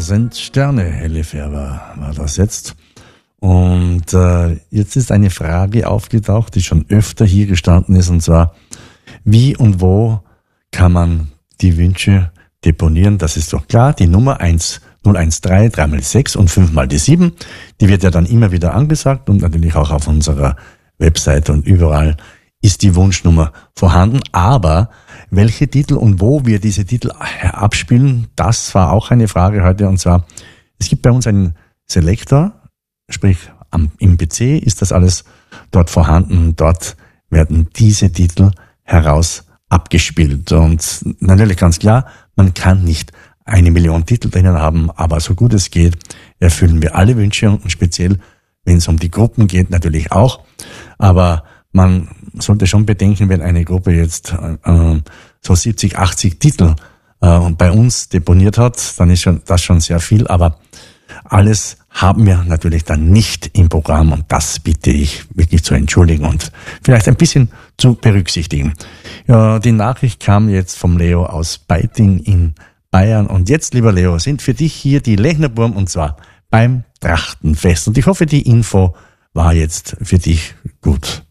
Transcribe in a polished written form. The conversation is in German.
sind Sterne, Helle Färber war das jetzt. Und jetzt ist eine Frage aufgetaucht, die schon öfter hier gestanden ist, und zwar, wie und wo kann man die Wünsche deponieren? Das ist doch klar, die Nummer 1013 3x6 und 5 die 7, die wird ja dann immer wieder angesagt und natürlich auch auf unserer Webseite und überall ist die Wunschnummer vorhanden. Aber welche Titel und wo wir diese Titel abspielen, das war auch eine Frage heute. Und zwar, es gibt bei uns einen Selektor, sprich im PC ist das alles dort vorhanden. Dort werden diese Titel heraus abgespielt. Und natürlich ganz klar, man kann nicht 1 Million Titel drinnen haben, aber so gut es geht, erfüllen wir alle Wünsche und speziell, wenn es um die Gruppen geht, natürlich auch. Aber man sollte schon bedenken, wenn eine Gruppe jetzt so 70, 80 Titel bei uns deponiert hat, dann ist das schon sehr viel, aber alles haben wir natürlich dann nicht im Programm und das bitte ich wirklich zu entschuldigen und vielleicht ein bisschen zu berücksichtigen. Ja, die Nachricht kam jetzt vom Leo aus Beiting in Bayern und jetzt, lieber Leo, sind für dich hier die Lechnerburm und zwar beim Trachtenfest und ich hoffe, die Info war jetzt für dich gut.